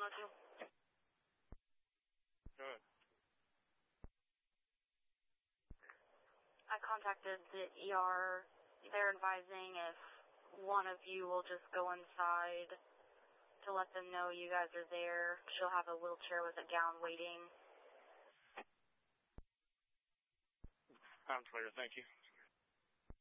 102. Go ahead. I contacted the ER. They're advising if one of you will just go inside to let them know you guys are there. She'll have a wheelchair with a gown waiting. I'm clear, thank you.